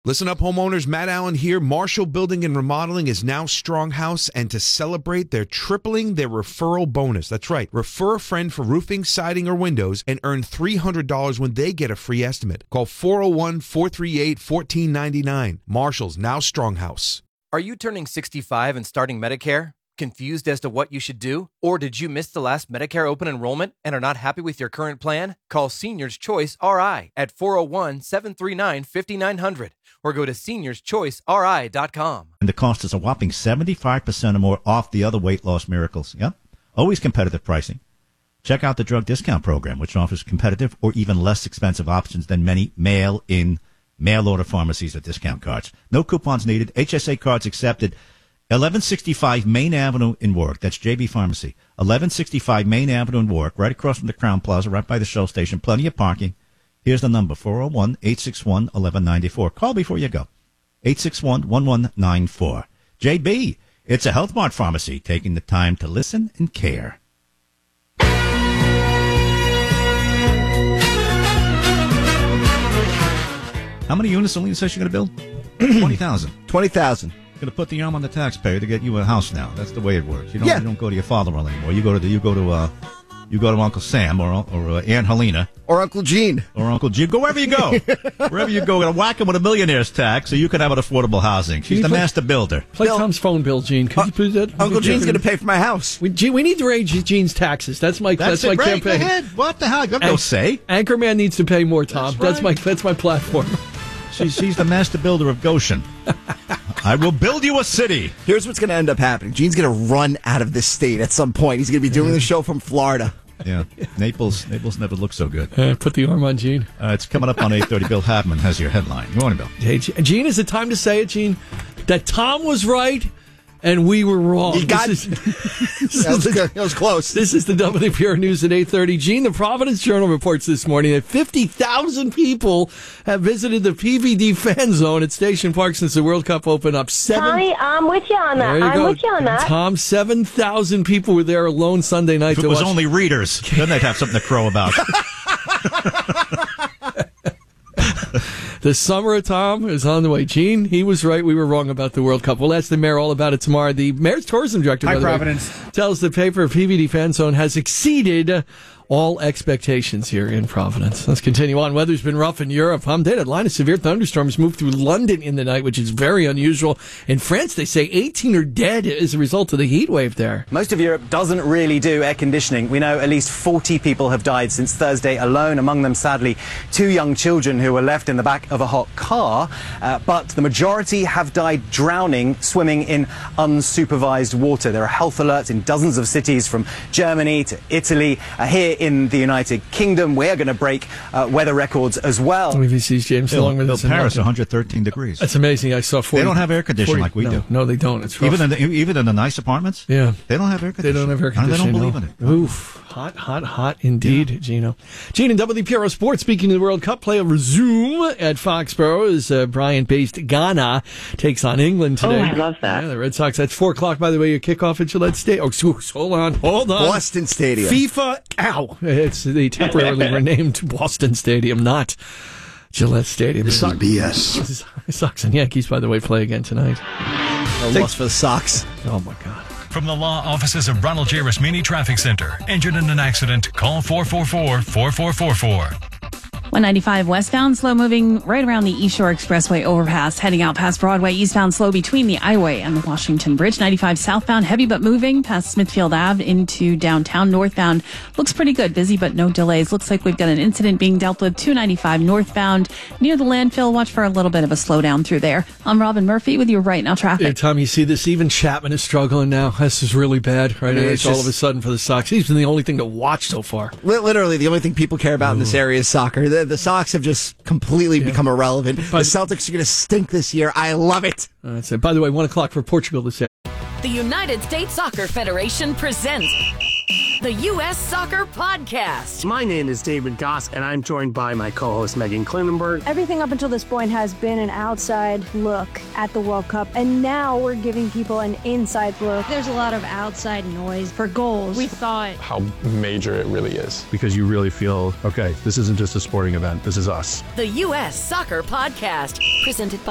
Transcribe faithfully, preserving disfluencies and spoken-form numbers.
Listen up, homeowners. Matt Allen here. Marshall Building and Remodeling is now Stronghouse, and to celebrate, they're tripling their referral bonus. That's right. Refer a friend for roofing, siding, or windows and earn three hundred dollars when they get a free estimate. Call four oh one, four three eight, one four nine nine. Marshall's now Stronghouse. Are you turning sixty-five and starting Medicare? Confused as to what you should do? Or did you miss the last Medicare open enrollment and are not happy with your current plan? Call Seniors Choice R I at four oh one, seven three nine, five nine zero zero or go to seniors choice r i dot com. And the cost is a whopping seventy-five percent or more off the other weight loss miracles. Yep. Always competitive pricing. Check out the drug discount program, which offers competitive or even less expensive options than many mail-in, mail-order pharmacies with discount cards. No coupons needed. H S A cards accepted. eleven sixty-five Main Avenue in Warwick. That's J B Pharmacy. eleven sixty-five Main Avenue in Warwick, right across from the Crown Plaza, right by the Shell Station. Plenty of parking. Here's the number, four oh one, eight six one, one one nine four. Call before you go. eight six one, one one nine four. J B, it's a Health Mart pharmacy, taking the time to listen and care. How many units Alina says you're going to build? twenty thousand. twenty thousand. Going to put the arm on the taxpayer to get you a house now. That's the way it works. You don't, Yeah. you don't go to your father-in-law anymore. You go to the, you go to uh, you go to Uncle Sam or or uh, Aunt Helena Or Uncle Gene. or Uncle Jim. Go wherever you go, wherever you go. Going to whack him with a millionaire's tax so you can have an affordable housing. She's you the play- master builder. Play Bill- Tom's phone bill, Gene. Could you put that? Uncle Gene's going to pay for my house. We, Gene, we need to raise Gene's taxes. That's my That's, that's, my it. Right, go campaign. ahead. What the hell? You got no Anch- say. Anchorman needs to pay more, Tom. That's That's, right. my that's my platform. She's she's the master builder of Goshen. I will build you a city. Here's what's going to end up happening. Gene's going to run out of this state at some point. He's going to be doing the show from Florida. Yeah, Naples. Naples never looked so good. Uh, put the arm on Gene. Uh, it's coming up on eight thirty. Bill Hadman has your headline. Good morning, Bill. Hey, G- Gene, is it time to say it, Gene? That Tom was right and we were wrong. You got- this is, this, That is was, the, good. That was close. this is the W P R News at eight thirty. Gene, the Providence Journal reports this morning that fifty thousand people have visited the P V D fan zone at Station Park since the World Cup opened up. Seven, Tommy, I'm with you on that. there you I'm go. with you on that. Tom, seven thousand people were there alone Sunday night If it to was watch. only readers, then they'd have something to crow about. The summer of Tom is on the way. Gene, he was right. We were wrong about the World Cup. We'll ask the mayor all about it tomorrow. The mayor's tourism director, Hi, by the way, Providence. tells the paper P V D Fan Zone has exceeded all expectations here in Providence. Let's continue on. Weather's been rough in Europe. I'm dead. A line of severe thunderstorms moved through London in the night, which is very unusual. In France, they say eighteen are dead as a result of the heat wave there. Most of Europe doesn't really do air conditioning. We know at least forty people have died since Thursday alone, among them, sadly, two young children who were left in the back of a hot car. Uh, but the majority have died drowning, swimming in unsupervised water. There are health alerts in dozens of cities from Germany to Italy. Uh, here in the United Kingdom, we're going to break uh, weather records as well. B B C's James Bill, along with Bill us in Paris, London. one hundred thirteen degrees. That's amazing. I saw forty. They don't have air conditioning forty like we no, do. No, they don't. It's rough. Even in the, even in the nice apartments, Yeah. they don't have air They conditioning. don't have air And They conditioning. don't believe no. in it. Oof. Hot, hot, hot indeed, Gino. Gene, in W P R O Sports, speaking of the World Cup, play will resume at Foxborough as uh, Bryant-based Ghana takes on England today. Oh, I love that. Yeah, the Red Sox. That's four o'clock, by the way, your kickoff at Gillette Stadium. Oh, so- hold on, hold on. Boston Stadium. FIFA, ow. It's the temporarily renamed Boston Stadium, not Gillette Stadium. This is B S. This is- Sox and Yankees, by the way, play again tonight. A loss for the Sox. Oh, my God. From the law offices of Ronald J. Rasmini Traffic Center. Injured in an accident? Call four four four, four four four four. one ninety-five westbound, slow moving right around the East Shore Expressway overpass, heading out past Broadway, eastbound slow between the I-Way and the Washington Bridge. ninety-five southbound, heavy but moving past Smithfield Ave into downtown. Northbound looks pretty good, busy but no delays. Looks like we've got an incident being dealt with. two ninety-five northbound near the landfill. Watch for a little bit of a slowdown through there. I'm Robin Murphy with your Right Now traffic. Yeah, Tom, you see this? Even Chapman is struggling now. This is really bad, right? I mean, And it's it's all just- of a sudden for the Sox. He's been the only thing to watch so far. Li- Literally, the only thing people care about in this area is soccer. The, the Sox have just completely become irrelevant. But- the Celtics are going to stink this year. I love it. Uh, that's it. By the way, one o'clock for Portugal this The United States Soccer Federation presents the U S Soccer Podcast. My name is David Goss, and I'm joined by my co-host Megan Klinenberg. Everything up until this point has been an outside look at the World Cup, and now we're giving people an inside look. There's a lot of outside noise for goals. We thought how major it really is. Because you really feel, okay, this isn't just a sporting event, this is us. The U S Soccer Podcast, presented by